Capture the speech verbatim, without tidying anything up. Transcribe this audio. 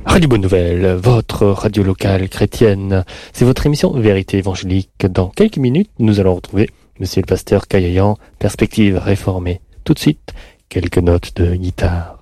Radio Bonne Nouvelle, votre radio locale chrétienne. C'est votre émission Vérité évangélique. Dans quelques minutes, nous allons retrouver Monsieur le pasteur Kaillayan, Perspective réformée. Tout de suite, quelques notes de guitare.